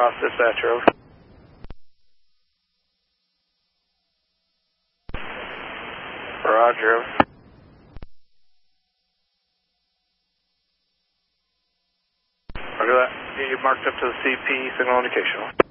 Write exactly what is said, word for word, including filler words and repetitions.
Cross dispatcher, over. Roger, over. Roger that. You marked up to the C P signal indication.